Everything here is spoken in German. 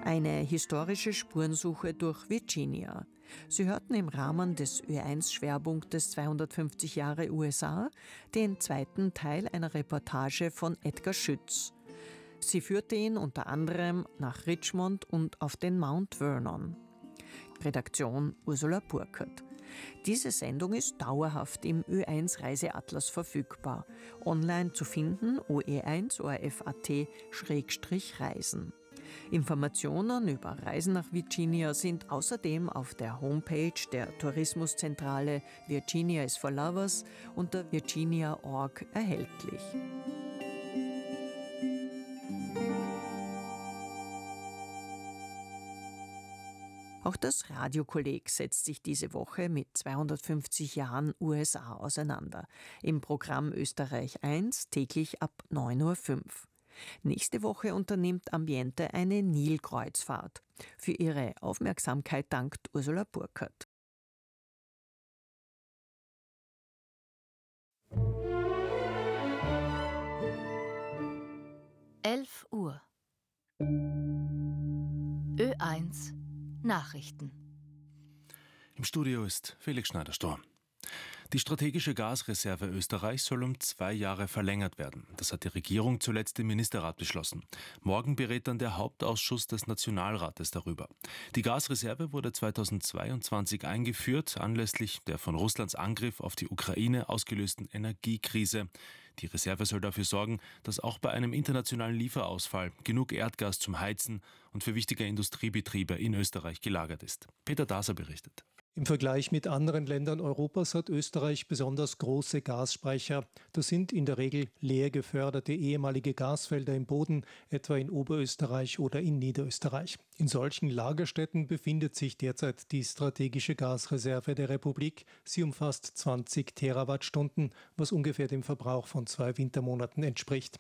Eine historische Spurensuche durch Virginia. Sie hörten im Rahmen des Ö1-Schwerpunktes 250 Jahre USA den zweiten Teil einer Reportage von Edgar Schütz. Sie führte ihn unter anderem nach Richmond und auf den Mount Vernon. Redaktion Ursula Burkhardt. Diese Sendung ist dauerhaft im Ö1 Reiseatlas verfügbar. Online zu finden OE1 ORF.at/Reisen. Informationen über Reisen nach Virginia sind außerdem auf der Homepage der Tourismuszentrale Virginia is for Lovers unter virginia.org erhältlich. Auch das Radiokolleg setzt sich diese Woche mit 250 Jahren USA auseinander. Im Programm Österreich 1 täglich ab 9.05 Uhr. Nächste Woche unternimmt Ambiente eine Nilkreuzfahrt. Für Ihre Aufmerksamkeit dankt Ursula Burkhardt. Uhr. Ö1 Nachrichten. Im Studio ist Felix Schneider-Storm. Die strategische Gasreserve Österreichs soll um 2 Jahre verlängert werden. Das hat die Regierung zuletzt im Ministerrat beschlossen. Morgen berät dann der Hauptausschuss des Nationalrates darüber. Die Gasreserve wurde 2022 eingeführt, anlässlich der von Russlands Angriff auf die Ukraine ausgelösten Energiekrise. Die Reserve soll dafür sorgen, dass auch bei einem internationalen Lieferausfall genug Erdgas zum Heizen und für wichtige Industriebetriebe in Österreich gelagert ist. Peter Daser berichtet. Im Vergleich mit anderen Ländern Europas hat Österreich besonders große Gasspeicher. Das sind in der Regel leer geförderte ehemalige Gasfelder im Boden, etwa in Oberösterreich oder in Niederösterreich. In solchen Lagerstätten befindet sich derzeit die strategische Gasreserve der Republik. Sie umfasst 20 Terawattstunden, was ungefähr dem Verbrauch von 2 Wintermonaten entspricht.